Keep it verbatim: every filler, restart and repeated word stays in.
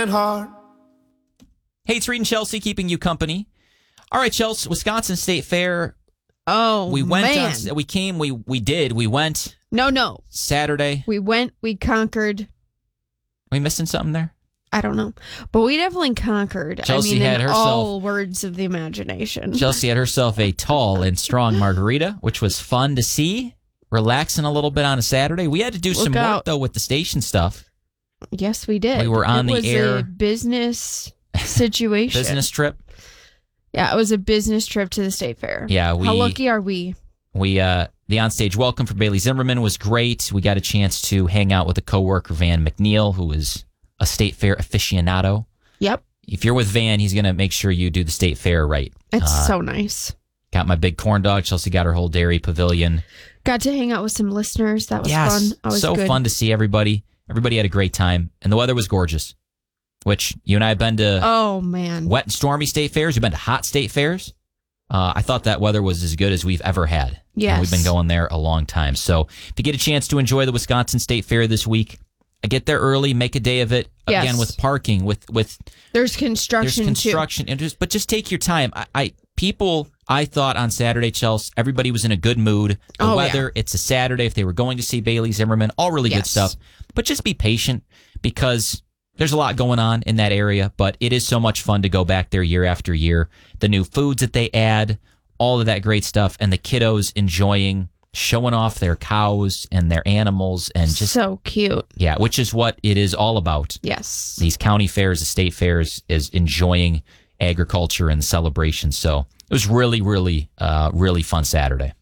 Heart. Hey, it's Reed and Chelsea keeping you company. All right, Chelsea, Wisconsin State Fair. Oh, we went man. On, we came, we we did, we went. No, no. Saturday. We went, we conquered. Are we missing something there? I don't know. But we definitely conquered. Chelsea I mean, had in herself, all words of the imagination. Chelsea had herself a tall and strong margarita, which was fun to see. Relaxing a little bit on a Saturday. We had to do Look some out. work, though, with the station stuff. Yes, we did. We were on it the was air. A business situation. Business trip. Yeah, it was a business trip to the State Fair. Yeah, we. How lucky are we? We uh, the onstage welcome for Bailey Zimmerman was great. We got a chance to hang out with a coworker, Van McNeil, who is a State Fair aficionado. Yep. If you're with Van, he's going to make sure you do the State Fair right. It's Uh, so nice. Got my big corn dog. Chelsea got her whole dairy pavilion. Got to hang out with some listeners. That was yes, fun. I was so good. fun to see everybody. Everybody had a great time, and the weather was gorgeous. Which you and I have been to Oh, man. wet and stormy state fairs. We've been to hot state fairs. Uh, I thought that weather was as good as we've ever had. Yes. And we've been going there a long time. So if you get a chance to enjoy the Wisconsin State Fair this week, get there early, make a day of it. Yes. Again, with parking, with with There's construction, there's construction, and just, but just take your time. I, I people, I thought on Saturday, Chelsea, everybody was in a good mood. The Oh, weather, yeah. it's a Saturday. If they were going to see Bailey Zimmerman, all really good Yes. stuff. But just be patient because there's a lot going on in that area. But it is so much fun to go back there year after year. The new foods that they add, all of that great stuff, and the kiddos enjoying showing off their cows and their animals, and just so cute. yeah, which is what it is all about. Yes. These county fairs, the state fairs, is enjoying agriculture and celebration. So it was really, really, uh, really fun Saturday.